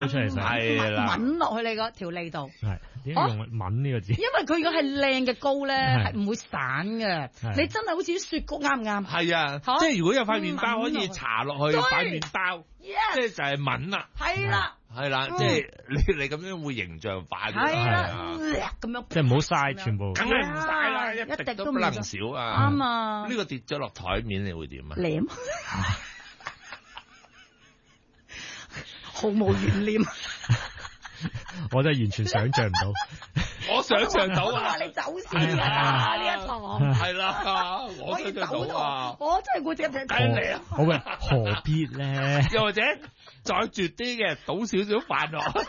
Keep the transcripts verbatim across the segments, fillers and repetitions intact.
出嚟晒， 係啦， 抿落去你個條脷度。 係點解用抿呢個字？ 因為佢如果係靚嘅膏咧， 係係唔會散嘅。你真係好似啲雪糕啱唔啱？ 係啊，即係如果有塊麵包可以搽落去塊麵包，即係就係抿啦。 係啦。 係啦，即係你你咁樣會形象化啲， 係啦，咁樣即係唔好嘥全部， 梗係唔嘥啦，一滴都不能少啊！ 啱啊！ 呢個跌咗落台面，你會點啊？ 舐，毫無懸念。 我真係完全想像唔到， 我想像到啊！ 你走先啊！呢一堂係啦，我想像到啊！ 我真係估只只嚟啊！ 好嘅，何必咧？ 又或者再絕啲嘅，倒少少飯落。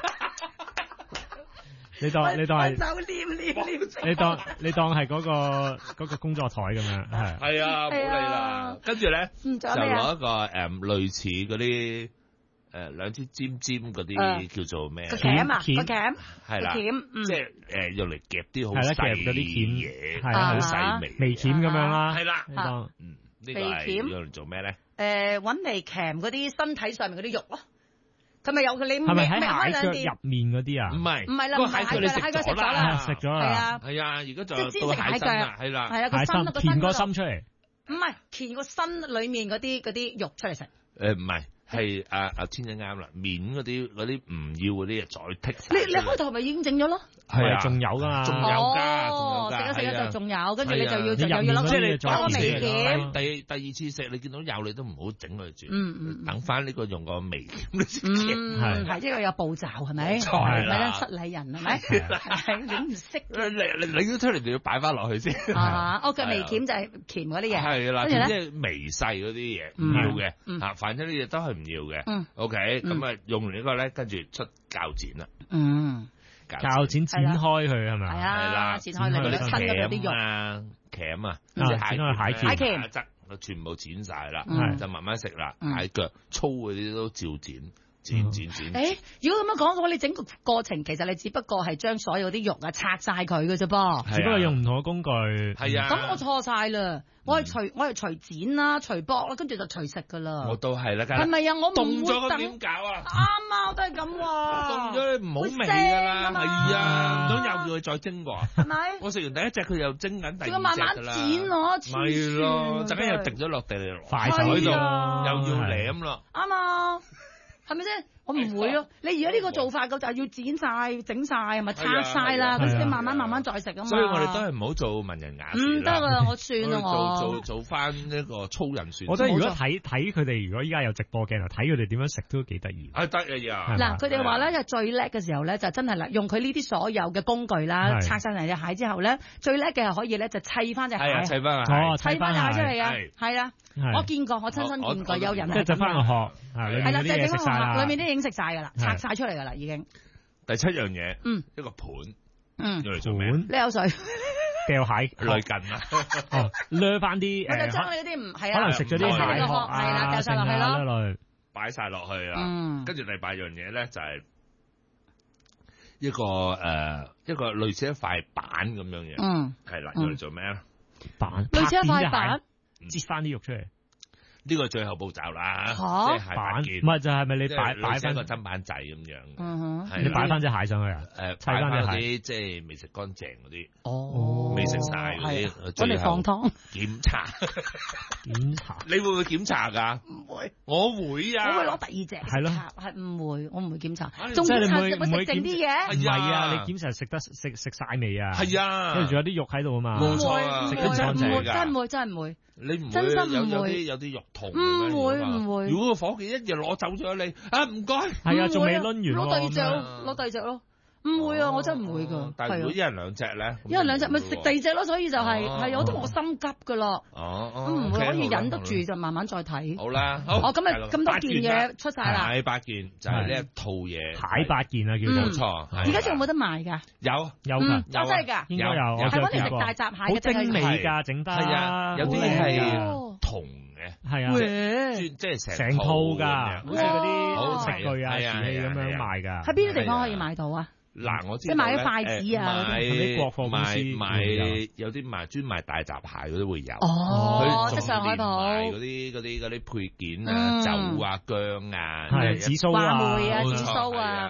你當你當係就念念念， 你當你當係嗰個嗰個工作台咁樣，係係啊，冇理啦。跟住咧就攞一個誒類似嗰啲。誒兩支尖尖嗰啲叫做咩？ 個鉗啊，個鉗係啦，即係誒用嚟夾啲好細嗰啲鉗嘢，係好細微微鉗咁樣啦。 係啦， 嗯， 呢個係用嚟做咩咧？ 誒揾嚟鉗嗰啲身體上面嗰啲肉咯。佢咪有佢你係咪喺蟹腳入面嗰啲啊？ 唔係， 唔係啦，唔係蟹腳，蟹腳食咗啦， 食咗啦。 係啊， 係啊，而家就即係先食蟹腳係啦， 係啊，個心個鉗個心出嚟。 唔係鉗個身裡面嗰啲嗰啲肉出嚟食。 誒唔係。係啊啊千真啱啦，面嗰啲嗰啲唔要嗰啲再剔。 你你開頭咪已經整咗咯？ 係啊，仲有㗎嘛？ 仲有㗎，仲有㗎。 食一食一就仲有，跟住你就要就要要諗即係你嗰個微鉗。 第第二次食，你見到有你都唔好整佢住。 嗯嗯。 等翻呢個用個微鉗嚟食。 嗯，係，即係有步驟係咪？ 係啦， 失禮人係咪？係你唔識。 你你拎咗出嚟就要擺翻落去先。 啊，我嘅微鉗就係鉗嗰啲嘢。 係啦，即係微細嗰啲嘢唔要嘅，嚇，反正呢啲嘢都係唔要嘅。 嗯。 O K，咁啊用完呢個咧，跟住出鉸剪啦。 嗯， 鉸剪剪開佢係咪？ 係啊，剪開你嗰啲身嗰啲肉啊，鉗啊， 剪開蟹鉗、 蟹鉗， 質全部剪晒啦，就慢慢食啦。蟹腳粗嗰啲都照剪。剪剪剪。 誒，如果咁樣講嘅話，你整個過程其實你只不過係將所有啲肉啊拆晒佢嘅啫噃， 只不過用唔同嘅工具。 係啊。 咁我錯晒啦，我係隨我係隨剪啦，隨剝啦，跟住就隨食噶啦。 我都係啦， 係咪啊？我唔會凍咗咁點搞啊？ 啱啊，我都係咁話。 凍咗你唔好味㗎啦，係啊，唔通又要佢再蒸過？ 係咪？ 我食完第一隻佢又蒸緊第二隻㗎啦。 慢慢剪我， 係咯，陣間又滴咗落地嚟， 快手喺度，又要舐咯。 啱啊！係咪先？我唔會咯。你而家呢個做法嘅就係要剪晒、整晒，係咪拆晒啦？咁先慢慢慢慢再食啊嘛。 所以我哋都係唔好做文人雅士。 唔得啊！我算啦，我做做做翻呢個粗人算。 我覺得如果睇睇佢哋，如果依家有直播鏡頭睇佢哋點樣食都幾得意。 係得意啊！ 嗱，佢哋話咧就最叻嘅時候咧就真係啦，用佢呢啲所有嘅工具啦，拆晒成隻蟹之後咧，最叻嘅係可以咧就砌翻隻蟹。 係啊，砌翻啊！ 哦， 砌翻隻蟹出嚟啊！係啊， 係我見過，我親身見過有人即係執翻個殼，係啦， 即係整個殼，裏面啲嘢已經食晒㗎啦，拆晒出嚟㗎啦，已經。 第七樣嘢， 嗯， 一個盤， 嗯， 用嚟做咩？ 呢有水。 掉蟹類近啊， 哦，掠翻啲我就將呢啲唔係啊， 可能食咗啲蟹殼係啦，掉晒落去咯， 擺晒落去啦。 嗯， 跟住第八樣嘢咧就係一個誒一個類似一塊板咁樣嘢， 嗯， 係啦，用嚟做咩啊？ 板， 類似一塊板， 切翻啲肉出嚟。 呢個最後步驟啦， 即係板，唔係就係咪你擺擺翻個砧板仔咁樣？ 嗯哼，你擺翻隻蟹上去啊？ 誒，擺翻嗰啲即係未食乾淨嗰啲， 哦， 未食晒嗰啲， 我哋放湯檢查， 檢查， 你會唔會檢查㗎？ 唔會， 我會啊， 我會攞第二隻， 係咯， 係唔會，我唔會檢查， 仲檢查食唔食剩啲嘢？ 唔係啊，你檢查食得食食晒未啊？ 係啊， 跟住仲有啲肉喺度啊嘛， 冇錯啊， 食得乾淨㗎，真唔會，真唔會。 你唔會真心唔有會啲有啲肉痛， 唔會唔會。 如果個伙計一日攞走咗你，啊唔該， 係啊，仲未攆完喎， 攞第二隻咯，攞第二隻咯，唔會啊，我真唔會噶。 但係如果一人兩隻咧， 一人兩隻咪食第二隻咯，所以就係係我都我心急噶咯。 哦哦， 唔會可以忍得住就慢慢再睇。 好啦，好。 哦，咁咪咁多件嘢出晒啦。 蟹八件就係呢一套嘢， 蟹八件啊，叫做冇錯。 而家仲有冇得賣㗎？ 有有㗎， 真係㗎， 應該有。 係嗰啲食大閘蟹嘅， 好精美㗎，整得。 係啊，有啲係銅嘅， 係啊， 即係成套㗎，好似嗰啲食具啊、瓷器咁樣賣㗎。 喺邊啲地方可以買到啊？ 嗱，我知即係買啲筷子啊， 買啲國貨公司賣有啲賣專賣大閘蟹嗰啲會有。 哦，即係上海鋪嗰啲嗰啲嗰啲配件啊、酒啊、薑啊、 係紫蘇啊、 梅啊、紫蘇啊。